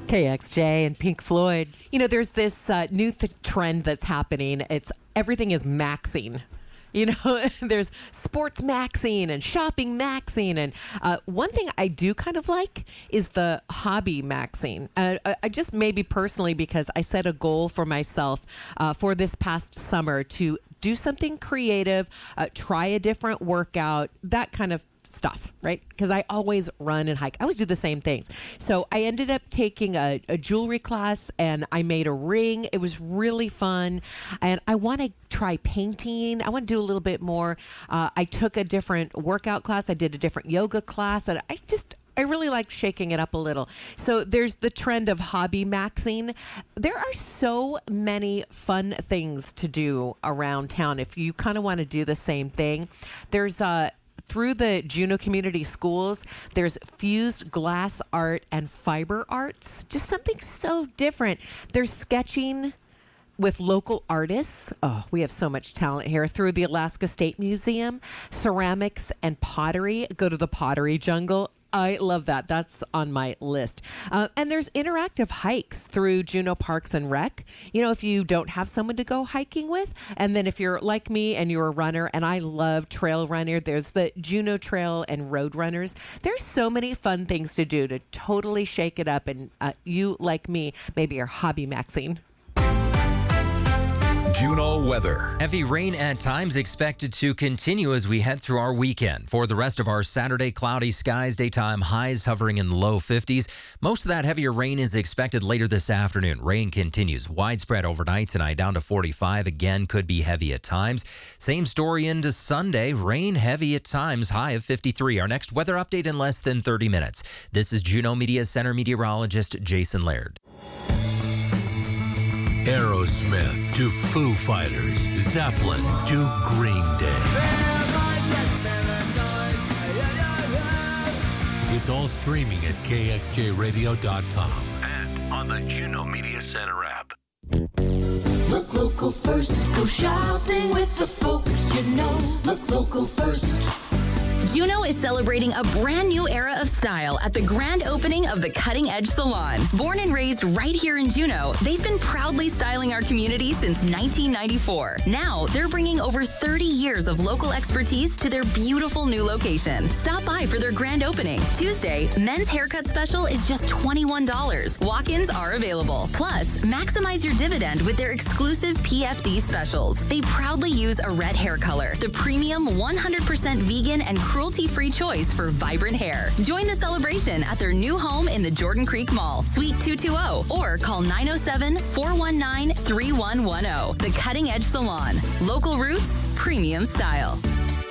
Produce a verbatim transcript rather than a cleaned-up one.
K X J and Pink Floyd. You know, there's this uh, new th- trend that's happening. It's everything is maxing. You know, there's sports maxing and shopping maxing. And uh, one thing I do kind of like is the hobby maxing. Uh, I just maybe personally because I set a goal for myself uh, for this past summer to do something creative, uh, try a different workout, that kind of stuff, right? Because I always run and hike. I always do the same things. So I ended up taking a, a jewelry class and I made a ring. It was really fun. And I want to try painting. I want to do a little bit more. Uh, I took a different workout class. I did a different yoga class. And I just... I really like shaking it up a little. So there's the trend of hobby maxing. There are so many fun things to do around town if you kind of want to do the same thing. There's uh, through the Juneau Community Schools, there's fused glass art and fiber arts. Just something so different. There's sketching with local artists. Oh, we have so much talent here. Through the Alaska State Museum, ceramics and pottery. Go to the Pottery Jungle. I love that. That's on my list. Uh, and there's interactive hikes through Juneau Parks and Rec. You know, if you don't have someone to go hiking with, and then if you're like me and you're a runner, and I love trail runner, there's the Juneau Trail and Road Runners. There's so many fun things to do to totally shake it up. And uh, you, like me, maybe are hobby maxing. Juneau weather. Heavy rain at times expected to continue as we head through our weekend. For the rest of our Saturday, cloudy skies, daytime highs hovering in the low fifties. Most of that heavier rain is expected later this afternoon. Rain continues widespread overnight tonight down to forty-five. Again, could be heavy at times. Same story into Sunday. Rain heavy at times, high of fifty-three. Our next weather update in less than thirty minutes. This is Juneau Media Center meteorologist Jason Laird. Aerosmith to Foo Fighters, Zeppelin to Green Day. It's all streaming at K X J radio dot com and on the Juneau Media Center app. Look local first, go shopping with the folks you know. Look local first. Juneau is celebrating a brand new era of style at the grand opening of the Cutting Edge Salon. Born and raised right here in Juneau, they've been proudly styling our community since nineteen ninety-four. Now, they're bringing over thirty years of local expertise to their beautiful new location. Stop by for their grand opening. Tuesday, men's haircut special is just twenty-one dollars. Walk-ins are available. Plus, maximize your dividend with their exclusive P F D specials. They proudly use a red hair color, the premium one hundred percent vegan and cruelty-free choice for vibrant hair. Join the celebration at their new home in the Jordan Creek Mall, Suite two twenty, or call nine oh seven, four one nine, three one one oh. The Cutting Edge Salon. Local roots, premium style.